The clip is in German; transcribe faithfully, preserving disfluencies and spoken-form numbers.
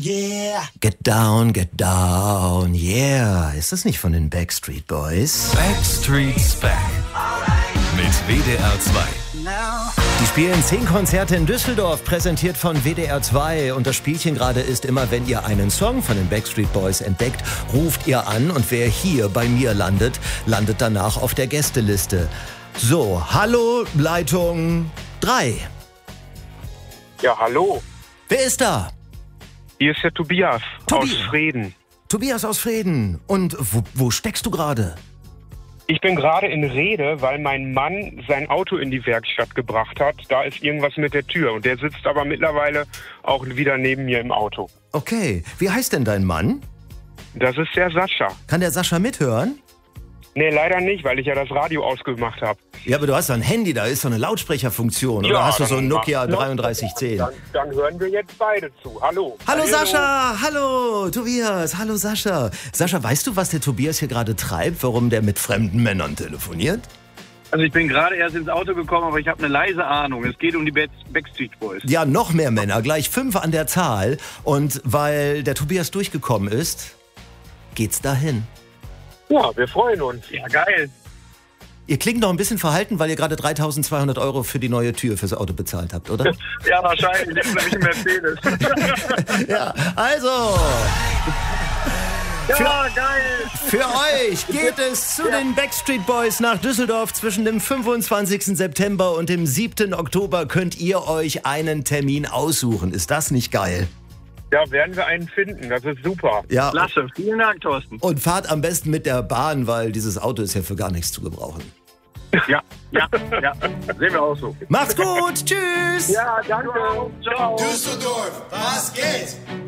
yeah. Get down, get down, yeah. Ist das nicht von den Backstreet Boys? Backstreet's Back. Mit W D R zwei. Die spielen zehn Konzerte in Düsseldorf, präsentiert von W D R zwei. Und das Spielchen gerade ist immer, wenn ihr einen Song von den Backstreet Boys entdeckt, ruft ihr an. Und wer hier bei mir landet, landet danach auf der Gästeliste. So, hallo, Leitung drei. Ja, hallo. Wer ist da? Hier ist der Tobias Tobi- aus Frieden. Tobias aus Frieden. Und wo, wo steckst du gerade? Ich bin gerade in Rede, weil mein Mann sein Auto in die Werkstatt gebracht hat. Da ist irgendwas mit der Tür und der sitzt aber mittlerweile auch wieder neben mir im Auto. Okay, wie heißt denn dein Mann? Das ist der Sascha. Kann der Sascha mithören? Nee, leider nicht, weil ich ja das Radio ausgemacht habe. Ja, aber du hast doch ein Handy, da ist so eine Lautsprecherfunktion. Oder Ja, hast du so ein dann Nokia mach- dreiunddreißig zehn? Dann, dann hören wir jetzt beide zu. Hallo. Hallo Sascha, hallo Tobias, hallo Sascha. Sascha, weißt du, was der Tobias hier gerade treibt, warum der mit fremden Männern telefoniert? Also ich bin gerade erst ins Auto gekommen, aber ich habe eine leise Ahnung. Es geht um die Backstreet Boys. Ja, noch mehr Männer, gleich fünf an der Zahl. Und weil der Tobias durchgekommen ist, geht's dahin. Ja, wir freuen uns. Ja, geil. Ihr klingt noch ein bisschen verhalten, weil ihr gerade dreitausendzweihundert Euro für die neue Tür fürs Auto bezahlt habt, oder? Ja, wahrscheinlich. Ich habe nämlich einen Mercedes. Ja, also... Ja, geil. Für euch geht es zu den Backstreet Boys nach Düsseldorf. Zwischen dem fünfundzwanzigsten September und dem siebten Oktober könnt ihr euch einen Termin aussuchen. Ist das nicht geil? Ja, werden wir einen finden. Das ist super. Ja, Klasse. Vielen Dank, Thorsten. und fahrt am besten mit der Bahn, weil dieses Auto ist ja für gar nichts zu gebrauchen. Ja, ja, ja. Sehen wir auch so. Macht's gut, tschüss! Ja, danke. Ciao. Düsseldorf, was geht?